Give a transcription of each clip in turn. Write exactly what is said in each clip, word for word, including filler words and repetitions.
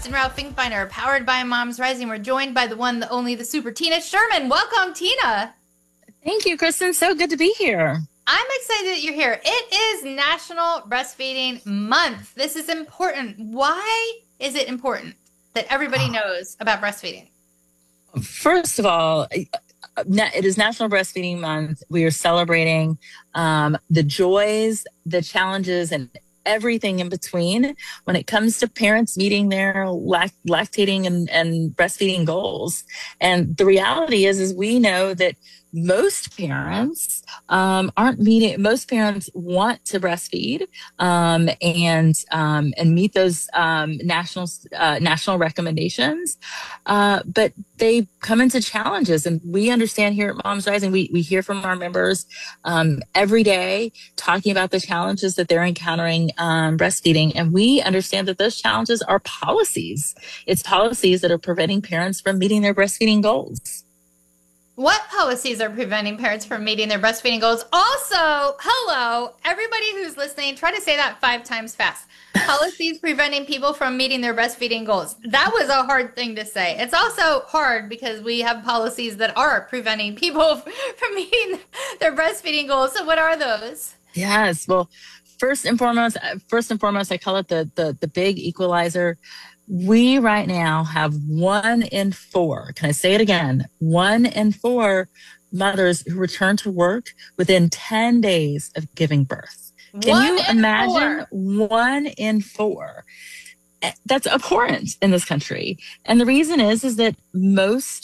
and Ralph Finkbeiner, powered by Moms Rising. We're joined by the one, the only, the super Tina Sherman. Welcome, Tina. Thank you, Kristen. So good to be here. I'm excited that you're here. It is National Breastfeeding Month. This is important. Why is it important that everybody knows about breastfeeding? First of all, it is National Breastfeeding Month. We are celebrating um, the joys, the challenges, and everything in between when it comes to parents meeting their lact- lactating and, and breastfeeding goals. And the reality is, is we know that most parents um, aren't meeting. Most parents want to breastfeed um, and um, and meet those um, national uh, national recommendations, uh, but they come into challenges. And we understand here at Moms Rising, we we hear from our members um, every day talking about the challenges that they're encountering um, breastfeeding, and we understand that those challenges are policies. It's policies that are preventing parents from meeting their breastfeeding goals. What policies are preventing parents from meeting their breastfeeding goals? Also, hello, everybody who's listening, try to say that five times fast. Policies preventing people from meeting their breastfeeding goals. That was a hard thing to say. It's also hard because we have policies that are preventing people from meeting their breastfeeding goals. So what are those? Yes, well, first and foremost, first and foremost, I call it the the, the big equalizer. We right now have one in four, can I say it again? One in four mothers who return to work within ten days of giving birth. Can One you in imagine? four. One in four. That's abhorrent in this country. And the reason is, is that most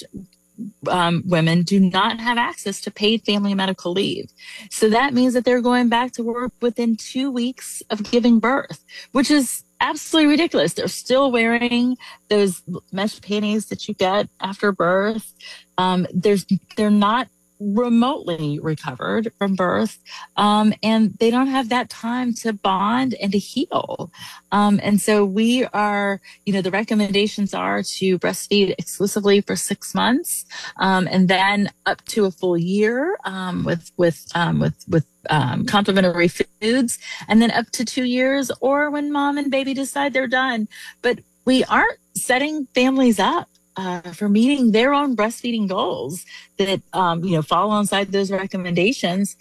Um, women do not have access to paid family medical leave. So that means that they're going back to work within two weeks of giving birth, which is absolutely ridiculous. They're still wearing those mesh panties that you get after birth. Um, there's, they're not remotely recovered from birth, um, and they don't have that time to bond and to heal. Um, and so we are, you know, the recommendations are to breastfeed exclusively for six months, um, and then up to a full year um, with with um, with with um, complementary foods, and then up to two years, or when mom and baby decide they're done. But we aren't setting families up Uh, for meeting their own breastfeeding goals that, um, you know, fall alongside those recommendations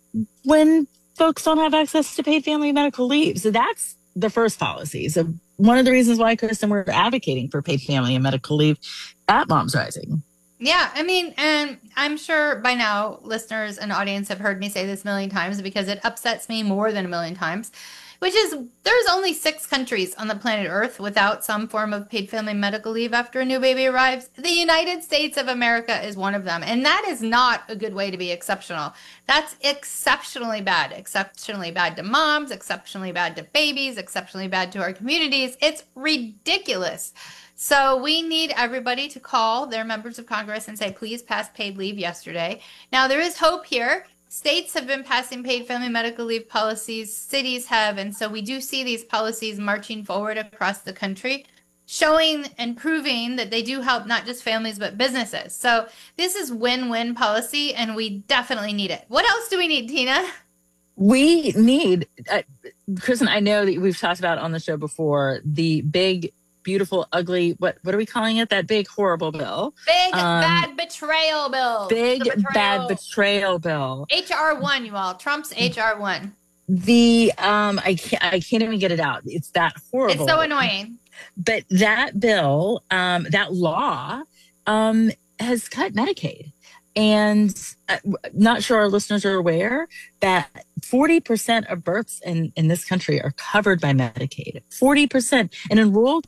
when folks don't have access to paid family medical leave. So that's the first policy. So one of the reasons why, Kristen, we're advocating for paid family and medical leave at Moms Rising. Yeah, I mean, and I'm sure by now listeners and audience have heard me say this a million times because it upsets me more than a million times, which is there's only six countries on the planet Earth without some form of paid family medical leave after a new baby arrives. The United States of America is one of them, and that is not a good way to be exceptional. That's exceptionally bad, exceptionally bad to moms, exceptionally bad to babies, exceptionally bad to our communities. It's ridiculous. So we need everybody to call their members of Congress and say, please pass paid leave yesterday. Now, there is hope here. States have been passing paid family medical leave policies. Cities have. And so we do see these policies marching forward across the country, showing and proving that they do help not just families, but businesses. So this is win-win policy, and we definitely need it. What else do we need, Tina? We need, uh, Kristen, I know that we've talked about on the show before, the big beautiful, ugly, what what are we calling it? That big, horrible bill. Big, um, bad betrayal bill. Big, betrayal. bad betrayal bill. H R one, you all. Trump's H R one. The, um, I can't, I can't even get it out. It's that horrible. It's so annoying. But that bill, um, that law, um, has cut Medicaid. And I'm not sure our listeners are aware that forty percent of births in, in this country are covered by Medicaid. forty percent. And in rural